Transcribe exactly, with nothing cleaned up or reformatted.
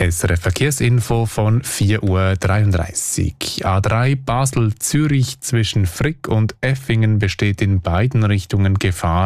S R F Verkehrsinfo von vier Uhr dreiunddreißig. A drei Basel-Zürich zwischen Frick und Effingen besteht in beiden Richtungen Gefahr